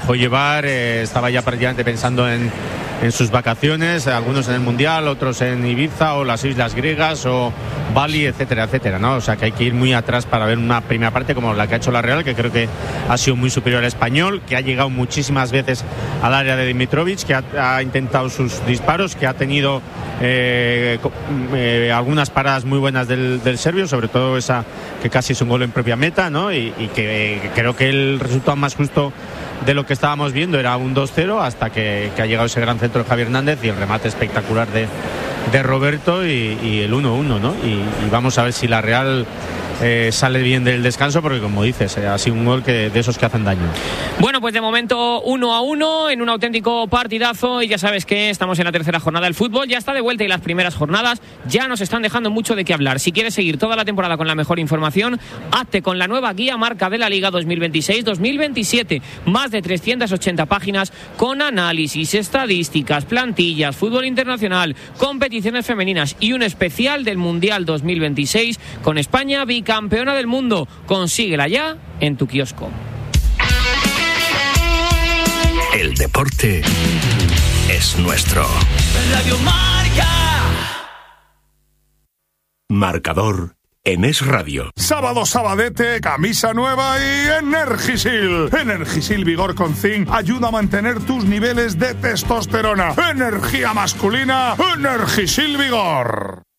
Llevar, estaba ya prácticamente pensando en sus vacaciones, algunos en el Mundial, otros en Ibiza o las Islas Griegas o Bali, etcétera, etcétera, ¿no? O sea que hay que ir muy atrás para ver una primera parte como la que ha hecho la Real, que creo que ha sido muy superior al Español, que ha llegado muchísimas veces al área de Dimitrovic, que ha intentado sus disparos, que ha tenido algunas paradas muy buenas del serbio, sobre todo esa que casi es un gol en propia meta, ¿no? Y que creo que el resultado más justo de lo que estábamos viendo era un 2-0 hasta que ha llegado ese gran centro de Javier Hernández y el remate espectacular de Roberto y el 1-1, ¿no? Y vamos a ver si la Real sale bien del descanso, porque como dices, ha sido un gol de esos que hacen daño. Bueno, pues de momento 1-1 en un auténtico partidazo, y ya sabes que estamos en la tercera jornada del fútbol, ya está de vuelta, y las primeras jornadas ya nos están dejando mucho de qué hablar. Si quieres seguir toda la temporada con la mejor información, hazte con la nueva guía marca de la Liga 2026-2027, más de 380 páginas con análisis, estadísticas, plantillas, fútbol internacional, competiciones femeninas y un especial del Mundial 2026 con España bicampeona del mundo. Consíguela ya en tu kiosco. El deporte es nuestro. Radio Marca. Marcador en Es Radio. Sábado, sabadete, camisa nueva y Energisil. Energisil Vigor con Zinc ayuda a mantener tus niveles de testosterona. Energía masculina, Energisil Vigor.